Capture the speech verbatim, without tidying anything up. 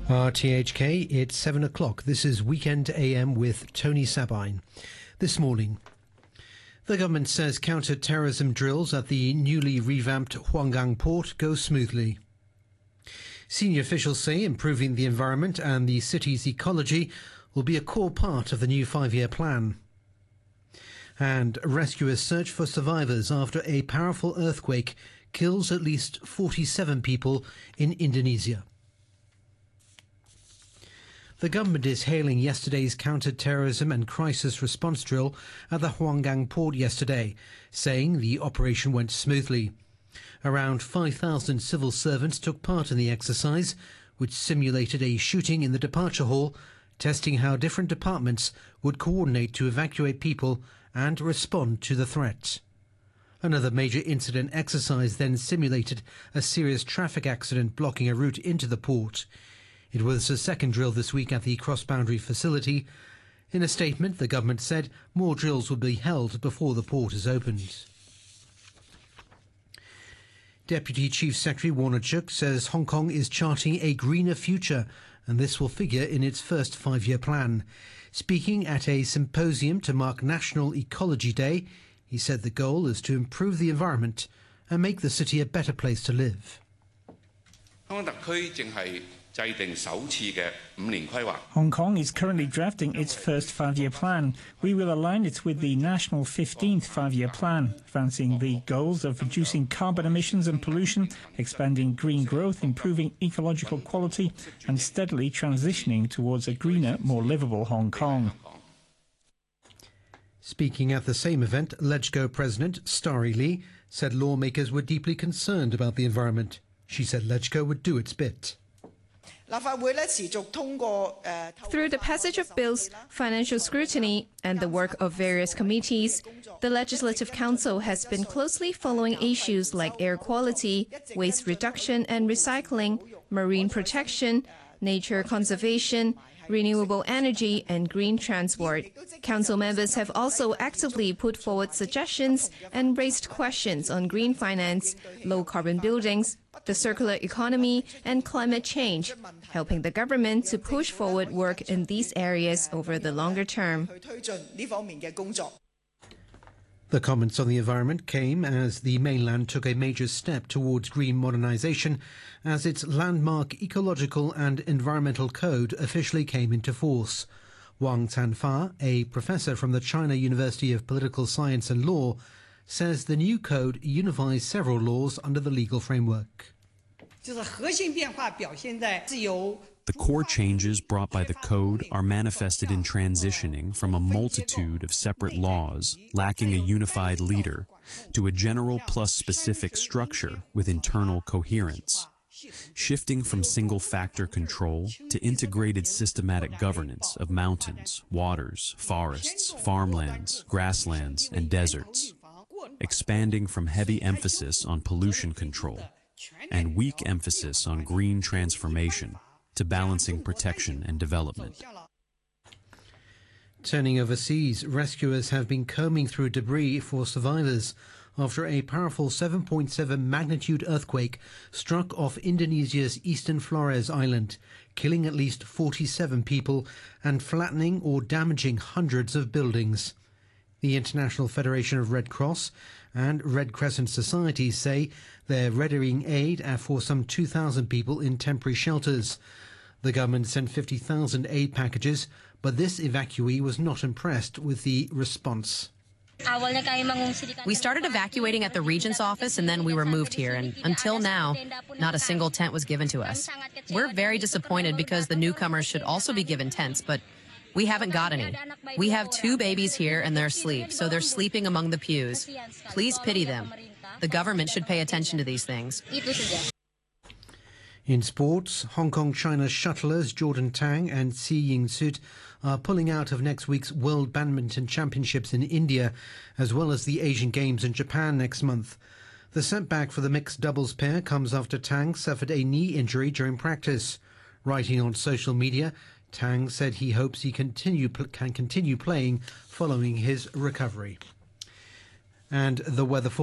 R T H K, it's seven o'clock. This is Weekend A M with Tony Sabine. This morning, the government says counter-terrorism drills at the newly revamped Huanggang port go smoothly. Senior officials say improving the environment and the city's ecology will be a core part of the new five-year plan. And rescuers search for survivors after a powerful earthquake kills at least forty-seven people in Indonesia. The government is hailing yesterday's counter-terrorism and crisis response drill at the Huanggang port yesterday, saying the operation went smoothly. Around five thousand civil servants took part in the exercise, which simulated a shooting in the departure hall, testing how different departments would coordinate to evacuate people and respond to the threat. Another major incident exercise then simulated a serious traffic accident blocking a route into the port. It was a second drill this week at the cross-boundary facility. In a statement, the government said more drills will be held before the port is opened. Deputy Chief Secretary Warner Chuk says Hong Kong is charting a greener future, and this will figure in its first five-year plan. Speaking at a symposium to mark National Ecology Day, he said the goal is to improve the environment and make the city a better place to live. Hong Kong is currently drafting its first five-year plan. We will align it with the national fifteenth five-year plan, advancing the goals of reducing carbon emissions and pollution, expanding green growth, improving ecological quality, and steadily transitioning towards a greener, more livable Hong Kong. Speaking at the same event, LegCo President Starry Lee said lawmakers were deeply concerned about the environment. She said LegCo would do its bit. Through the passage of bills, financial scrutiny, and the work of various committees, the Legislative Council has been closely following issues like air quality, waste reduction and recycling, marine protection, nature conservation, renewable energy and green transport. Council members have also actively put forward suggestions and raised questions on green finance, low-carbon buildings, the circular economy and climate change, helping the government to push forward work in these areas over the longer term. The comments on the environment came as the mainland took a major step towards green modernisation as its landmark ecological and environmental code officially came into force. Wang Tanfa, a professor from the China University of Political Science and Law, says the new code unifies several laws under the legal framework. The core changes brought by the Code are manifested in transitioning from a multitude of separate laws lacking a unified leader to a general plus specific structure with internal coherence, shifting from single-factor control to integrated systematic governance of mountains, waters, forests, farmlands, grasslands, and deserts, expanding from heavy emphasis on pollution control and weak emphasis on green transformation to balancing protection and development. Turning overseas, rescuers have been combing through debris for survivors after a powerful seven point seven magnitude earthquake struck off Indonesia's eastern Flores Island, killing at least forty-seven people and flattening or damaging hundreds of buildings. The International Federation of Red Cross and Red Crescent Societies say they're readying aid for some two thousand people in temporary shelters. The government sent fifty thousand aid packages, but this evacuee was not impressed with the response. We started evacuating at the Regent's office and then we were moved here, and until now, not a single tent was given to us. We're very disappointed because the newcomers should also be given tents, but we haven't got any. We have two babies here and they're asleep, so they're sleeping among the pews. Please pity them. The government should pay attention to these things. In sports, Hong Kong-China shuttlers Jordan Tang and Si Ying-sut are pulling out of next week's World Badminton Championships in India, as well as the Asian Games in Japan next month. The setback for the mixed doubles pair comes after Tang suffered a knee injury during practice. Writing on social media, Tang said he hopes he continue, can continue playing following his recovery. And the weather for